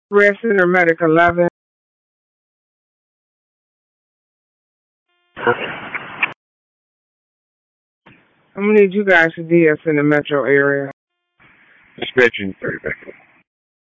Red Center Medic 11. I'm gonna need you guys to DS in the metro area. Dispatching 30 back.